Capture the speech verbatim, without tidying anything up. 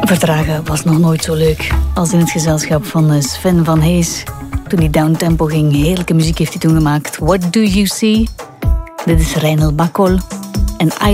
Vertragen was nog nooit zo leuk als in het gezelschap van Sven van Hees. Toen hij downtempo ging, heerlijke muziek heeft hij toen gemaakt. What do you see? Dit is Reinel Bakkol en I